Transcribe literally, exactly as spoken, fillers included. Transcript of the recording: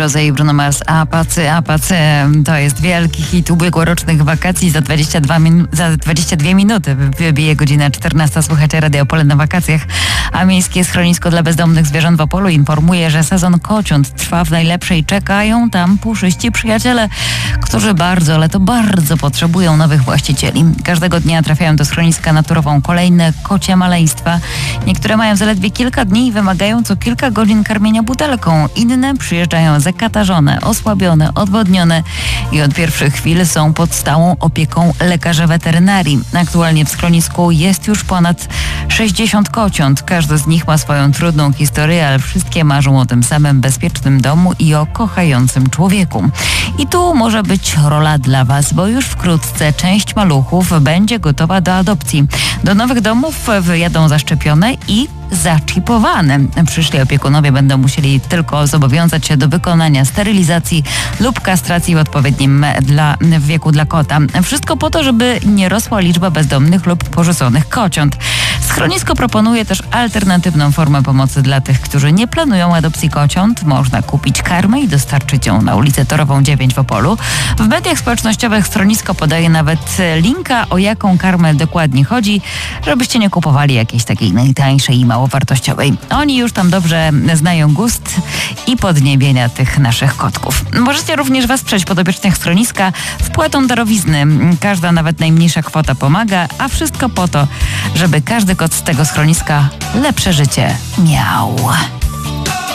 Rosé i Bruno Mars, Apacy, Apacy. To jest wielki hit ubiegłorocznych wakacji. Za dwadzieścia dwa minu- za dwadzieścia dwie minuty wybije godzina czternasta. Słuchacie Radio Opole na wakacjach, a Miejskie Schronisko dla Bezdomnych Zwierząt w Opolu informuje, że sezon kociąt trwa w najlepszej. Czekają tam puszyści przyjaciele, którzy bardzo, ale to bardzo potrzebują nowych właścicieli. Każdego dnia trafiają do schroniska naturową kolejne kocie maleństwa. Niektóre mają zaledwie kilka dni i wymagają co kilka godzin karmienia butelką. Inne przyjeżdżają zakatarzone, osłabione, odwodnione i od pierwszych chwil są pod stałą opieką lekarza weterynarii. Aktualnie w schronisku jest już ponad sześćdziesiąt kociąt. Każdy z nich ma swoją trudną historię, ale wszystkie marzą o tym samym bezpiecznym domu i o kochającym człowieku. I tu może być rola dla Was, bo już wkrótce część maluchów będzie gotowa do adopcji. Do nowych domów wyjadą zaszczepione i zaczipowane. Przyszli opiekunowie będą musieli tylko zobowiązać się do wykonania sterylizacji lub kastracji w odpowiednim dla, w wieku dla kota. Wszystko po to, żeby nie rosła liczba bezdomnych lub porzuconych kociąt. Schronisko proponuje też alternatywną formę pomocy dla tych, którzy nie planują adopcji kociąt. Można kupić karmę i dostarczyć ją na ulicę Torową dziewięć w Opolu. W mediach społecznościowych schronisko podaje nawet linka, o jaką karmę dokładnie chodzi, żebyście nie kupowali jakiejś takiej najtańszej i małowartościowej. Oni już tam dobrze znają gust i podniebienia tych naszych kotków. Możecie również wesprzeć podopiecznych schroniska wpłatą darowizny. Każda, nawet najmniejsza kwota pomaga, a wszystko po to, żeby każdy kot z tego schroniska lepsze życie miał.